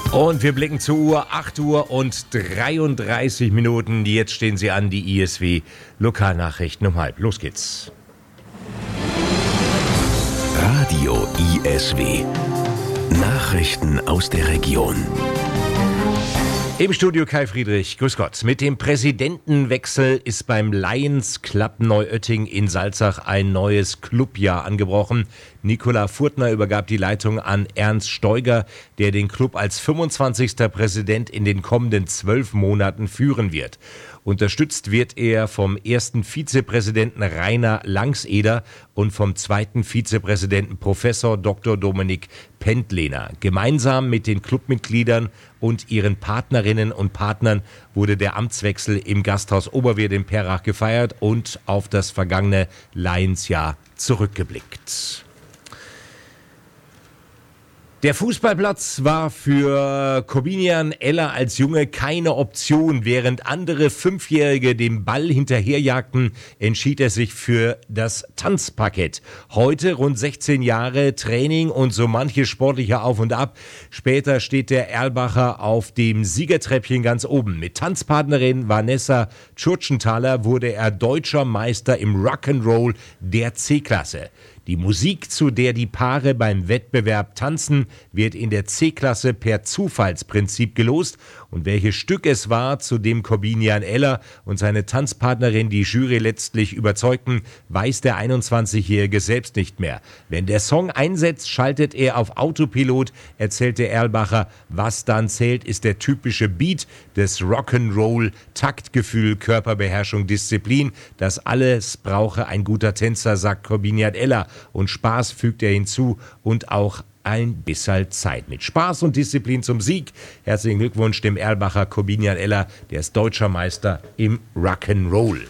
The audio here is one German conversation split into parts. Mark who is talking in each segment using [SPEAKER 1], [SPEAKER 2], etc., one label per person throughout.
[SPEAKER 1] Und wir blicken zur Uhr, 8 Uhr und 33 Minuten. Jetzt stehen sie an, die ISW Lokalnachrichten um halb. Los geht's.
[SPEAKER 2] Radio ISW. Nachrichten aus der Region.
[SPEAKER 1] Im Studio Kai Friedrich, grüß Gott. Mit dem Präsidentenwechsel ist beim Lions Club Neuötting in Salzach ein neues Clubjahr angebrochen. Nicola Furtner übergab die Leitung an Ernst Steuger, der den Club als 25. Präsident in den kommenden 12 Monaten führen wird. Unterstützt wird er vom ersten Vizepräsidenten Rainer Langseder und vom zweiten Vizepräsidenten Professor Dr. Dominik Pendlehner. Gemeinsam mit den Clubmitgliedern und ihren Partnerinnen und Partnern wurde der Amtswechsel im Gasthaus Oberwert in Perrach gefeiert und auf das vergangene Lions-Jahr zurückgeblickt. Der Fußballplatz war für Korbinian Eller als Junge keine Option. Während andere 5-Jährige dem Ball hinterherjagten, entschied er sich für das Tanzparkett. Heute, rund 16 Jahre Training und so manche sportliche Auf und Ab. Später steht der Erlbacher auf dem Siegertreppchen ganz oben. Mit Tanzpartnerin Vanessa Tschurtschenthaler wurde er deutscher Meister im Rock'n'Roll der C-Klasse. Die Musik, zu der die Paare beim Wettbewerb tanzen, wird in der C-Klasse per Zufallsprinzip gelost. Und welches Stück es war, zu dem Korbinian Eller und seine Tanzpartnerin die Jury letztlich überzeugten, weiß der 21-Jährige selbst nicht mehr. Wenn der Song einsetzt, schaltet er auf Autopilot, erzählte Erlbacher. Was dann zählt, ist der typische Beat des Rock'n'Roll, Taktgefühl, Körperbeherrschung, Disziplin. Das alles brauche ein guter Tänzer, sagt Korbinian Eller. Und Spaß fügt er hinzu und auch ein bisschen Zeit. Mit Spaß und Disziplin zum Sieg. Herzlichen Glückwunsch dem Erlbacher Korbinian Eller, der ist deutscher Meister im Rock'n'Roll.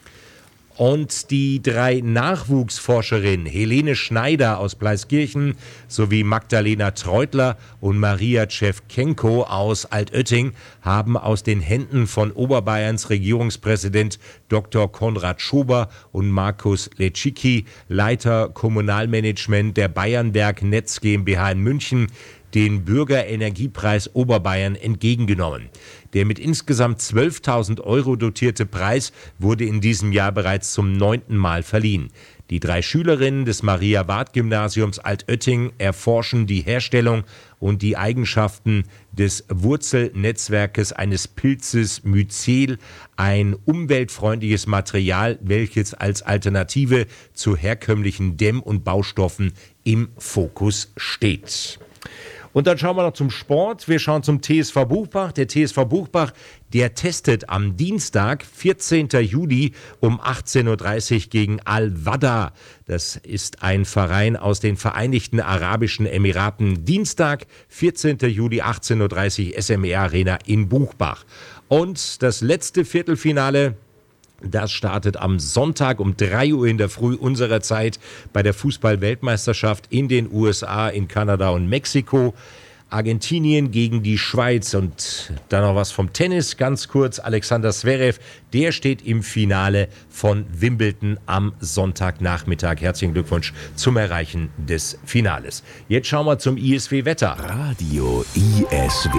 [SPEAKER 1] Und die 3 Nachwuchsforscherinnen Helene Schneider aus Pleiskirchen sowie Magdalena Treutler und Maria Tschewtschenko aus Altötting haben aus den Händen von Oberbayerns Regierungspräsident Dr. Konrad Schober und Markus Lecicki, Leiter Kommunalmanagement der Bayernwerk Netz GmbH in München, den Bürgerenergiepreis Oberbayern entgegengenommen. Der mit insgesamt 12.000 € dotierte Preis wurde in diesem Jahr bereits zum 9. Mal verliehen. Die 3 Schülerinnen des Maria-Ward-Gymnasiums Altötting erforschen die Herstellung und die Eigenschaften des Wurzelnetzwerkes eines Pilzes Mycel, ein umweltfreundliches Material, welches als Alternative zu herkömmlichen Dämm- und Baustoffen im Fokus steht. Und dann schauen wir noch zum Sport. Wir schauen zum TSV Buchbach. Der TSV Buchbach, der testet am Dienstag, 14. Juli um 18.30 Uhr gegen Al-Wada. Das ist ein Verein aus den Vereinigten Arabischen Emiraten. Dienstag, 14. Juli, 18.30 Uhr, SME Arena in Buchbach. Und das letzte Viertelfinale, das startet am Sonntag um 3 Uhr in der Früh unserer Zeit bei der Fußball-Weltmeisterschaft in den USA, in Kanada und Mexiko. Argentinien gegen die Schweiz. Und dann noch was vom Tennis, ganz kurz. Alexander Zverev, der steht im Finale von Wimbledon am Sonntagnachmittag. Herzlichen Glückwunsch zum Erreichen des Finales. Jetzt schauen wir zum ISW-Wetter.
[SPEAKER 2] Radio ISW.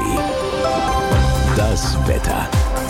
[SPEAKER 2] Das Wetter.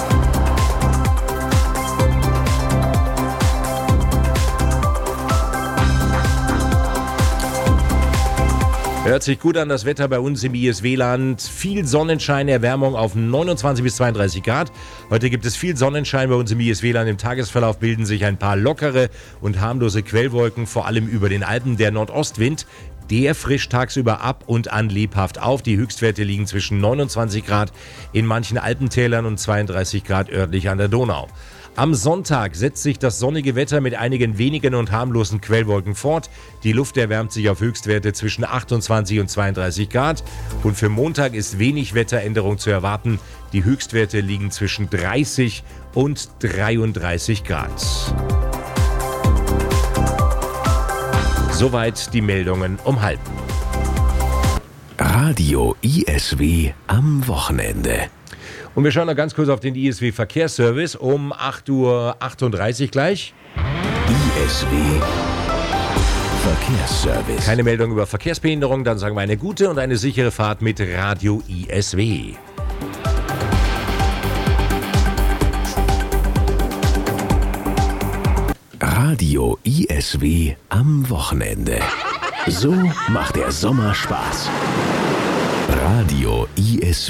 [SPEAKER 1] Hört sich gut an, das Wetter bei uns im ISW-Land. Viel Sonnenschein, Erwärmung auf 29 bis 32 Grad. Heute gibt es viel Sonnenschein bei uns im ISW-Land. Im Tagesverlauf bilden sich ein paar lockere und harmlose Quellwolken, vor allem über den Alpen. Der Nordostwind, der frischt tagsüber ab und an lebhaft auf. Die Höchstwerte liegen zwischen 29 Grad in manchen Alpentälern und 32 Grad örtlich an der Donau. Am Sonntag setzt sich das sonnige Wetter mit einigen wenigen und harmlosen Quellwolken fort. Die Luft erwärmt sich auf Höchstwerte zwischen 28 und 32 Grad. Und für Montag ist wenig Wetteränderung zu erwarten. Die Höchstwerte liegen zwischen 30 und 33 Grad. Soweit die Meldungen um halb.
[SPEAKER 2] Radio ISW am Wochenende.
[SPEAKER 1] Und wir schauen noch ganz kurz auf den ISW-Verkehrsservice um 8.38 Uhr gleich.
[SPEAKER 2] ISW Verkehrsservice.
[SPEAKER 1] Keine Meldung über Verkehrsbehinderung, dann sagen wir eine gute und eine sichere Fahrt mit Radio ISW.
[SPEAKER 2] Radio ISW am Wochenende. So macht der Sommer Spaß. Radio ISW.